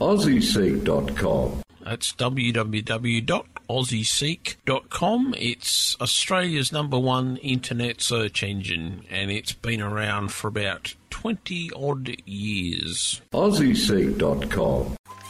AussieSeek.com. That's www.aussieseek.com. It's Australia's #1 internet search engine, and it's been around for about 20-odd years. AussieSeek.com.